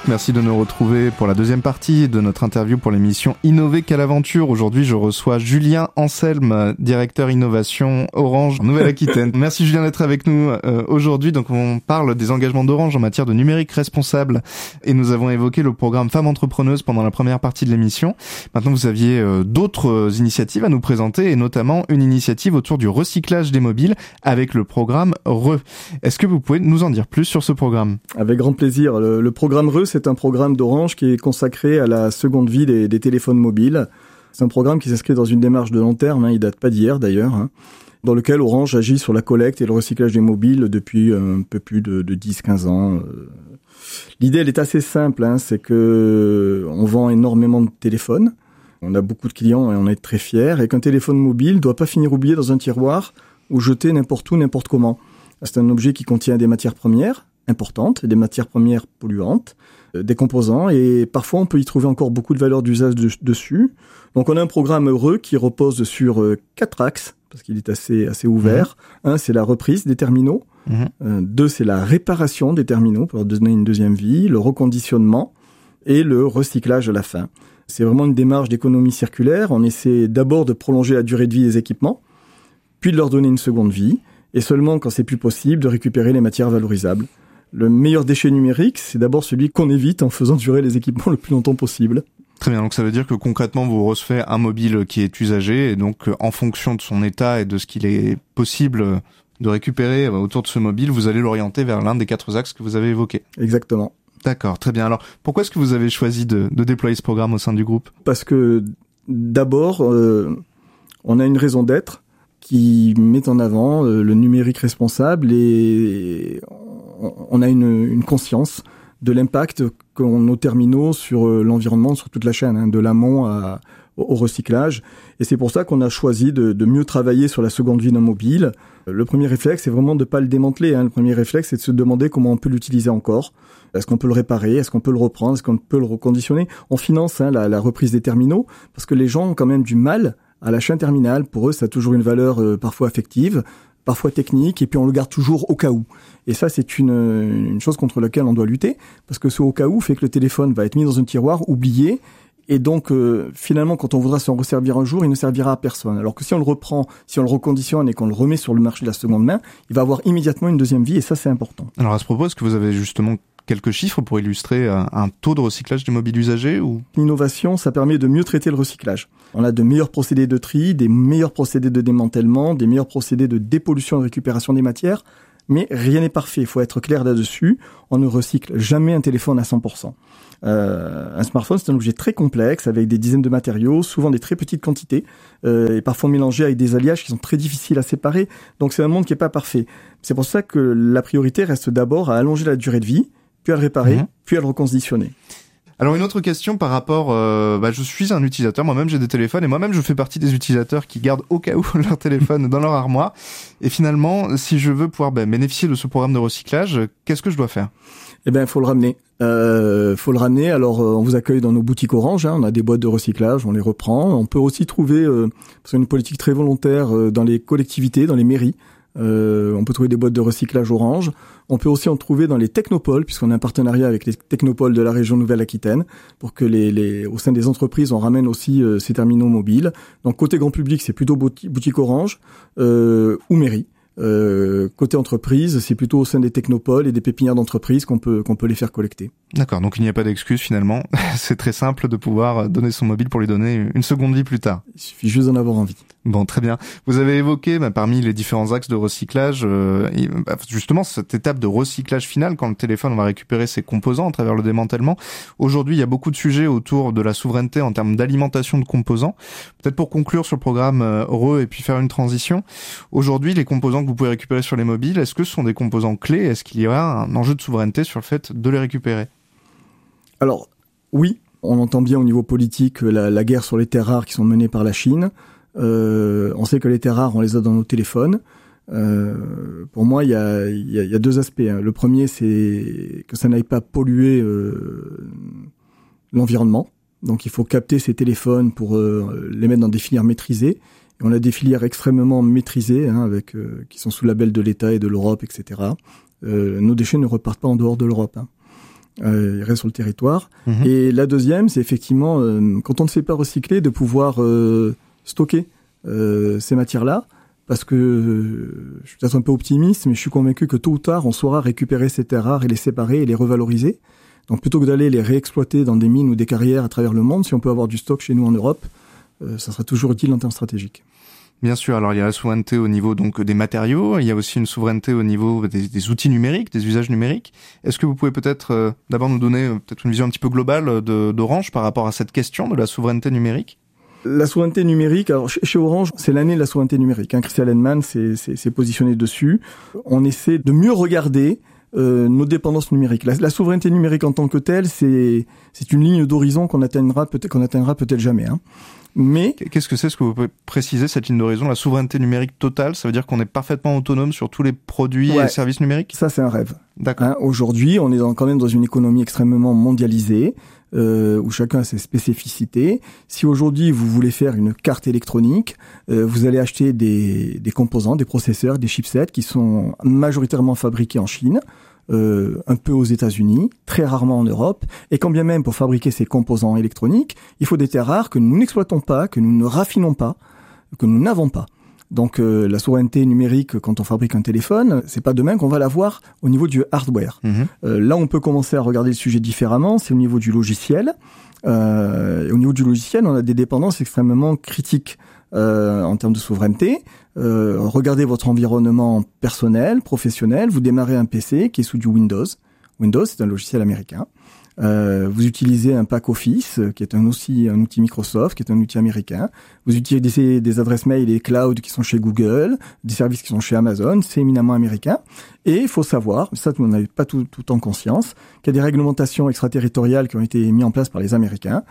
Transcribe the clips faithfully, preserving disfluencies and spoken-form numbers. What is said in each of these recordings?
merci de nous retrouver pour la deuxième partie de notre interview pour l'émission Innover quelle aventure. Aujourd'hui, je reçois Julien Anselme, directeur innovation Orange Nouvelle-Aquitaine. Merci Julien d'être avec nous euh, aujourd'hui. Donc on parle des engagements d'Orange en matière de numérique responsable et nous avons évoqué le programme Femmes Entrepreneuses pendant la première partie de l'émission. Maintenant, vous aviez euh, d'autres euh, initiatives à nous présenter et notamment une initiative autour du recyclage des mobiles avec le programme R E. Est-ce que vous pouvez nous en dire plus sur ce programme ? Avec grand plaisir. Le, le programme R E, c'est un programme d'Orange qui est consacré à la seconde vie des, des téléphones mobiles. C'est un programme qui s'inscrit dans une démarche de long terme, hein, il date pas d'hier d'ailleurs, hein, dans lequel Orange agit sur la collecte et le recyclage des mobiles depuis un peu plus de, de dix à quinze ans. L'idée, elle est assez simple, hein, c'est que on vend énormément de téléphones, on a beaucoup de clients et on est très fiers, et qu'un téléphone mobile ne doit pas finir oublié dans un tiroir ou jeté n'importe où, n'importe comment. C'est un objet qui contient des matières premières importantes, des matières premières polluantes, euh, des composants, et parfois on peut y trouver encore beaucoup de valeur d'usage de, dessus. Donc on a un programme heureux qui repose sur euh, quatre axes, parce qu'il est assez, assez ouvert. Mmh. Un, c'est la reprise des terminaux. Mmh. Euh, deux, c'est la réparation des terminaux pour leur donner une deuxième vie, le reconditionnement et le recyclage à la fin. C'est vraiment une démarche d'économie circulaire. On essaie d'abord de prolonger la durée de vie des équipements, puis de leur donner une seconde vie, et seulement quand c'est plus possible de récupérer les matières valorisables. Le meilleur déchet numérique, c'est d'abord celui qu'on évite en faisant durer les équipements le plus longtemps possible. Très bien, donc ça veut dire que concrètement vous recevez un mobile qui est usagé et donc en fonction de son état et de ce qu'il est possible de récupérer autour de ce mobile, vous allez l'orienter vers l'un des quatre axes que vous avez évoqués. Exactement. D'accord, très bien. Alors pourquoi est-ce que vous avez choisi de, de déployer ce programme au sein du groupe ? Parce que d'abord, euh, on a une raison d'être qui met en avant euh, le numérique responsable et on a une, une conscience de l'impact qu'ont nos terminaux sur euh, l'environnement, sur toute la chaîne, hein, de l'amont à, au, au recyclage. Et c'est pour ça qu'on a choisi de, de mieux travailler sur la seconde vie d'un mobile. Le premier réflexe, c'est vraiment de ne pas le démanteler. Hein. Le premier réflexe, c'est de se demander comment on peut l'utiliser encore. Est-ce qu'on peut le réparer ? Est-ce qu'on peut le reprendre ? Est-ce qu'on peut le reconditionner ? On finance hein, la, la reprise des terminaux parce que les gens ont quand même du mal à l'achat terminal. Pour eux, ça a toujours une valeur euh, parfois affective, parfois technique, et puis on le garde toujours au cas où. Et ça, c'est une, une chose contre laquelle on doit lutter, parce que ce au cas où fait que le téléphone va être mis dans un tiroir, oublié, et donc euh, finalement, quand on voudra s'en resservir un jour, il ne servira à personne. Alors que si on le reprend, si on le reconditionne et qu'on le remet sur le marché de la seconde main, il va avoir immédiatement une deuxième vie, et ça, c'est important. Alors à ce propos, est-ce que vous avez justement quelques chiffres pour illustrer un, un taux de recyclage du mobile usagé ou... L'innovation, ça permet de mieux traiter le recyclage. On a de meilleurs procédés de tri, des meilleurs procédés de démantèlement, des meilleurs procédés de dépollution et de récupération des matières, mais rien n'est parfait, il faut être clair là-dessus. On ne recycle jamais un téléphone à cent pour cent. Euh, un smartphone, c'est un objet très complexe, avec des dizaines de matériaux, souvent des très petites quantités, euh, et parfois mélangés avec des alliages qui sont très difficiles à séparer, donc c'est un monde qui n'est pas parfait. C'est pour ça que la priorité reste d'abord à allonger la durée de vie, puis à le réparer, mmh. puis à le reconditionner. Alors une autre question par rapport, euh, bah, je suis un utilisateur, moi-même j'ai des téléphones et moi-même je fais partie des utilisateurs qui gardent au cas où leur téléphone dans leur armoire. Et finalement, si je veux pouvoir bah, bénéficier de ce programme de recyclage, qu'est-ce que je dois faire ? Eh ben, faut le ramener. Euh, faut le ramener. Alors, euh, on vous accueille dans nos boutiques Orange. Hein, on a des boîtes de recyclage, on les reprend. On peut aussi trouver, euh, parce une politique très volontaire euh, dans les collectivités, dans les mairies. Euh, on peut trouver des boîtes de recyclage Orange. On peut aussi en trouver dans les technopoles, puisqu'on a un partenariat avec les technopoles de la région Nouvelle-Aquitaine, pour que les, les, au sein des entreprises, on ramène aussi euh, ces terminaux mobiles. Donc côté grand public, c'est plutôt boutique, boutique Orange euh, ou mairie. Euh, côté entreprise, c'est plutôt au sein des technopoles et des pépinières d'entreprise qu'on peut qu'on peut les faire collecter. D'accord, donc il n'y a pas d'excuse finalement. C'est très simple de pouvoir donner son mobile pour lui donner une seconde vie plus tard. Il suffit juste d'en avoir envie. Bon, très bien. Vous avez évoqué bah, parmi les différents axes de recyclage, euh, et, bah, justement cette étape de recyclage final quand le téléphone on va récupérer ses composants à travers le démantèlement. Aujourd'hui, il y a beaucoup de sujets autour de la souveraineté en termes d'alimentation de composants. Peut-être pour conclure sur le programme euh, R E et puis faire une transition. Aujourd'hui, les composants que vous pouvez récupérer sur les mobiles, est-ce que ce sont des composants clés ? Est-ce qu'il y aura un enjeu de souveraineté sur le fait de les récupérer ? Alors, oui, on entend bien au niveau politique la, la guerre sur les terres rares qui sont menées par la Chine. Euh, on sait que les terres rares, on les a dans nos téléphones. Euh, pour moi, il y a, y, a, y a deux aspects. Hein. Le premier, c'est que ça n'aille pas polluer euh, l'environnement. Donc, il faut capter ces téléphones pour euh, les mettre dans des filières maîtrisées. Et on a des filières extrêmement maîtrisées, hein, avec euh, qui sont sous label de l'État et de l'Europe, et cetera. Euh, nos déchets ne repartent pas en dehors de l'Europe. Hein. Euh, il reste sur le territoire. Mmh. Et la deuxième, c'est effectivement, euh, quand on ne sait pas recycler, de pouvoir euh, stocker euh, ces matières-là. Parce que euh, je suis peut-être un peu optimiste, mais je suis convaincu que tôt ou tard, on saura récupérer ces terres rares et les séparer et les revaloriser. Donc plutôt que d'aller les réexploiter dans des mines ou des carrières à travers le monde, si on peut avoir du stock chez nous en Europe, euh, ça sera toujours utile en termes stratégiques. Bien sûr, alors il y a la souveraineté au niveau donc des matériaux, il y a aussi une souveraineté au niveau des, des outils numériques, des usages numériques. Est-ce que vous pouvez peut-être euh, d'abord nous donner euh, peut-être une vision un petit peu globale de, d'Orange par rapport à cette question de la souveraineté numérique ? La souveraineté numérique, alors chez Orange, c'est l'année de la souveraineté numérique. Hein. Christian Lehmann s'est, s'est, s'est positionné dessus. On essaie de mieux regarder euh, nos dépendances numériques. La, la souveraineté numérique en tant que telle, c'est, c'est une ligne d'horizon qu'on atteindra peut-être, qu'on atteindra peut-être jamais. Hein. Mais qu'est-ce que c'est, ce que vous pouvez préciser, cette ligne d'horizon, la souveraineté numérique totale? Ça veut dire qu'on est parfaitement autonome sur tous les produits ouais, et services numériques? Ça, c'est un rêve. D'accord. Hein, aujourd'hui, on est dans, quand même dans une économie extrêmement mondialisée, euh, où chacun a ses spécificités. Si aujourd'hui, vous voulez faire une carte électronique, euh, vous allez acheter des, des composants, des processeurs, des chipsets qui sont majoritairement fabriqués en Chine, Euh, un peu aux États-Unis, très rarement en Europe, et quand bien même pour fabriquer ces composants électroniques, il faut des terres rares que nous n'exploitons pas, que nous ne raffinons pas, que nous n'avons pas. Donc euh, la souveraineté numérique, quand on fabrique un téléphone, c'est pas demain qu'on va l'avoir au niveau du hardware. Mmh. Euh, là, on peut commencer à regarder le sujet différemment, c'est au niveau du logiciel. Euh, et au niveau du logiciel, on a des dépendances extrêmement critiques euh, en termes de souveraineté. Euh, regardez votre environnement personnel, professionnel. Vous démarrez un P C qui est sous du Windows. Windows, c'est un logiciel américain. Euh, vous utilisez un pack Office, qui est un aussi un outil Microsoft, qui est un outil américain. Vous utilisez des adresses mail et cloud qui sont chez Google, des services qui sont chez Amazon. C'est éminemment américain. Et il faut savoir, ça tout le monde n'avait pas tout, tout en conscience, qu'il y a des réglementations extraterritoriales qui ont été mises en place par les Américains,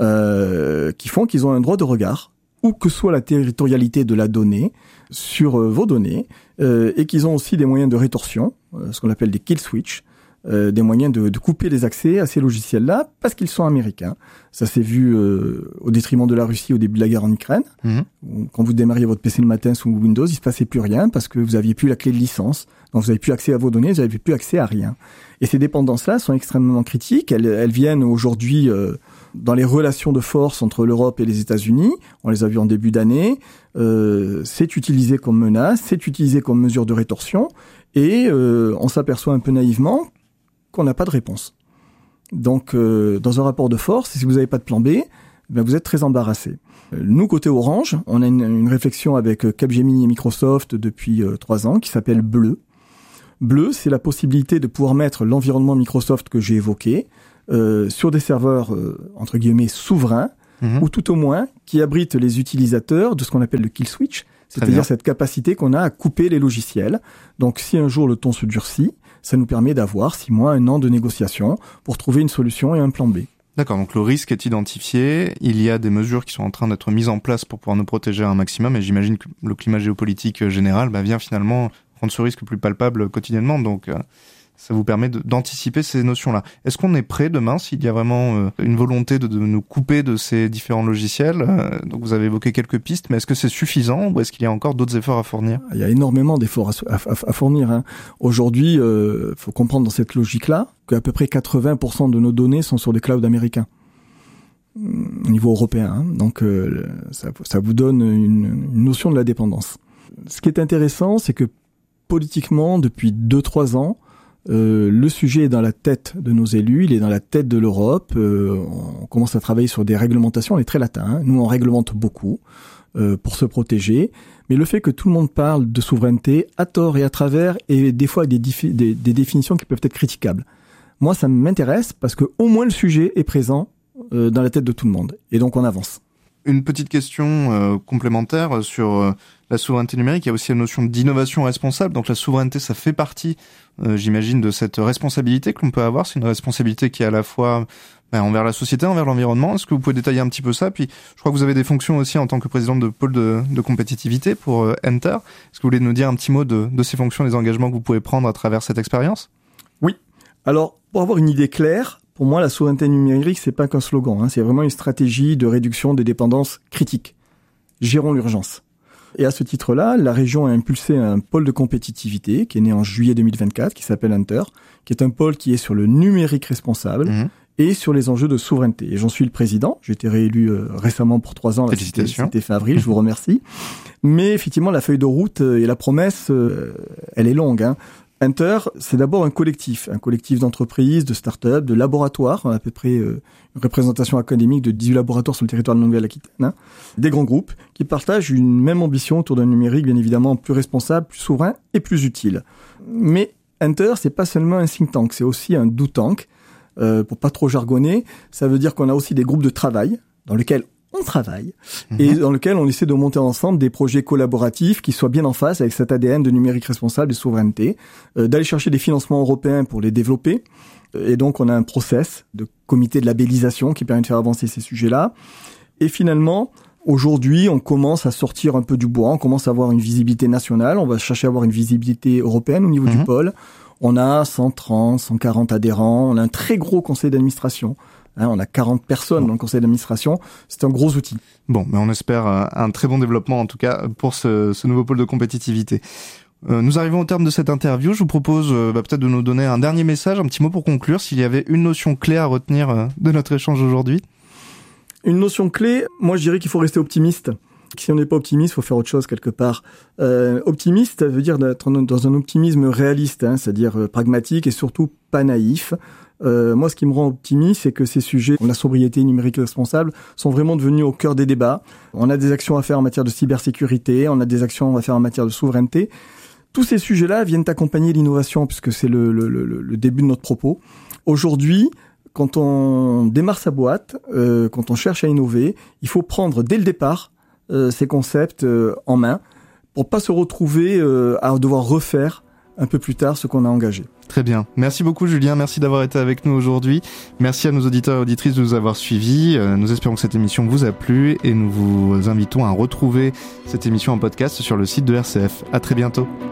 euh, qui font qu'ils ont un droit de regard, où que soit la territorialité de la donnée, sur euh, vos données, euh, et qu'ils ont aussi des moyens de rétorsion, euh, ce qu'on appelle des kill switch, euh, des moyens de, de couper les accès à ces logiciels-là, parce qu'ils sont américains. Ça s'est vu euh, au détriment de la Russie au début de la guerre en Ukraine. Mmh. Quand vous démarriez votre P C le matin sous Windows, il se passait plus rien, parce que vous aviez plus la clé de licence, donc vous n'avez plus accès à vos données, vous n'avez plus accès à rien. Et ces dépendances-là sont extrêmement critiques, elles, elles viennent aujourd'hui... Euh, dans les relations de force entre l'Europe et les États-Unis, on les a vues en début d'année, euh, c'est utilisé comme menace, c'est utilisé comme mesure de rétorsion, et euh, on s'aperçoit un peu naïvement qu'on n'a pas de réponse. Donc, euh, dans un rapport de force, si vous n'avez pas de plan B, ben vous êtes très embarrassé. Nous, côté Orange, on a une, une réflexion avec Capgemini et Microsoft depuis euh, trois ans qui s'appelle Bleu. Bleu, c'est la possibilité de pouvoir mettre l'environnement Microsoft que j'ai évoqué, Euh, sur des serveurs, euh, entre guillemets, souverains, mmh. ou tout au moins qui abritent les utilisateurs de ce qu'on appelle le kill switch, c'est-à-dire cette capacité qu'on a à couper les logiciels. Donc si un jour le ton se durcit, ça nous permet d'avoir six mois, un an de négociation pour trouver une solution et un plan B. D'accord, donc le risque est identifié, il y a des mesures qui sont en train d'être mises en place pour pouvoir nous protéger un maximum, et j'imagine que le climat géopolitique général bah, vient finalement rendre ce risque plus palpable quotidiennement, donc... Euh... ça vous permet de, d'anticiper ces notions-là. Est-ce qu'on est prêt demain, s'il y a vraiment euh, une volonté de, de nous couper de ces différents logiciels? euh, Donc vous avez évoqué quelques pistes, mais est-ce que c'est suffisant ou est-ce qu'il y a encore d'autres efforts à fournir? Il y a énormément d'efforts à, à, à fournir. Hein. Aujourd'hui, il euh, faut comprendre dans cette logique-là qu'à peu près quatre-vingts pour cent de nos données sont sur des clouds américains, au niveau européen. Hein. Donc euh, ça, ça vous donne une, une notion de la dépendance. Ce qui est intéressant, c'est que politiquement, depuis deux trois ans, Euh, le sujet est dans la tête de nos élus, il est dans la tête de l'Europe. Euh, on commence à travailler sur des réglementations, on est très latin. Hein. Nous, on réglemente beaucoup euh, pour se protéger. Mais le fait que tout le monde parle de souveraineté à tort et à travers, et des fois des, défi- des, des définitions qui peuvent être critiquables. Moi, ça m'intéresse parce que au moins le sujet est présent euh, dans la tête de tout le monde. Et donc, on avance. Une petite question euh, complémentaire sur euh, la souveraineté numérique. Il y a aussi la notion d'innovation responsable. Donc la souveraineté, ça fait partie, euh, j'imagine, de cette responsabilité que l'on peut avoir. C'est une responsabilité qui est à la fois ben, envers la société, envers l'environnement. Est-ce que vous pouvez détailler un petit peu ça? Puis je crois que vous avez des fonctions aussi en tant que présidente de pôle de, de compétitivité pour euh, Enter. Est-ce que vous voulez nous dire un petit mot de, de ces fonctions, des engagements que vous pouvez prendre à travers cette expérience? Oui. Alors, pour avoir une idée claire, pour moi, la souveraineté numérique, c'est pas qu'un slogan, hein, c'est vraiment une stratégie de réduction des dépendances critiques. Gérons l'urgence. Et à ce titre-là, la région a impulsé un pôle de compétitivité qui est né en juillet deux mille vingt-quatre, qui s'appelle Hunter, qui est un pôle qui est sur le numérique responsable mmh. et sur les enjeux de souveraineté. Et j'en suis le président. J'ai été réélu euh, récemment pour trois ans. Là, Félicitations. C'était, c'était fin avril, je vous remercie. Mais effectivement, la feuille de route et la promesse, euh, elle est longue, hein. Hunter, c'est d'abord un collectif, un collectif d'entreprises, de start-up, de laboratoires, à peu près euh, une représentation académique de dix-huit laboratoires sur le territoire de Nouvelle-Aquitaine, hein, des grands groupes qui partagent une même ambition autour d'un numérique, bien évidemment, plus responsable, plus souverain et plus utile. Mais Hunter, c'est pas seulement un think tank, c'est aussi un do tank. Euh, pour pas trop jargonner, ça veut dire qu'on a aussi des groupes de travail dans lesquels on travaille mmh. et dans lequel on essaie de monter ensemble des projets collaboratifs qui soient bien en phase avec cet A D N de numérique responsable et de souveraineté, euh, d'aller chercher des financements européens pour les développer. Et donc, on a un process de comité de labellisation qui permet de faire avancer ces sujets-là. Et finalement, aujourd'hui, on commence à sortir un peu du bois, on commence à avoir une visibilité nationale, on va chercher à avoir une visibilité européenne au niveau mmh. du pôle. On a cent trente, cent quarante adhérents, on a un très gros conseil d'administration. Hein, on a quarante personnes bon. dans le conseil d'administration. C'est un gros outil. Bon, mais on espère un très bon développement, en tout cas, pour ce, ce nouveau pôle de compétitivité. Euh, nous arrivons au terme de cette interview. Je vous propose euh, bah, peut-être de nous donner un dernier message, un petit mot pour conclure, s'il y avait une notion clé à retenir euh, de notre échange aujourd'hui. Une notion clé, moi je dirais qu'il faut rester optimiste. Si on n'est pas optimiste, il faut faire autre chose quelque part. Euh, optimiste, ça veut dire d'être dans un optimisme réaliste, hein, c'est-à-dire euh, pragmatique et surtout pas naïf. Euh, moi, ce qui me rend optimiste, c'est que ces sujets, comme la sobriété numérique responsable, sont vraiment devenus au cœur des débats. On a des actions à faire en matière de cybersécurité, on a des actions à faire en matière de souveraineté. Tous ces sujets-là viennent accompagner l'innovation, puisque c'est le, le, le, le début de notre propos. Aujourd'hui, quand on démarre sa boîte, euh, quand on cherche à innover, il faut prendre dès le départ euh, ces concepts euh, en main pour pas se retrouver euh, à devoir refaire un peu plus tard ce qu'on a engagé. Très bien. Merci beaucoup Julien, merci d'avoir été avec nous aujourd'hui. Merci à nos auditeurs et auditrices de nous avoir suivis. Euh, nous espérons que cette émission vous a plu et nous vous invitons à retrouver cette émission en podcast sur le site de R C F. À très bientôt.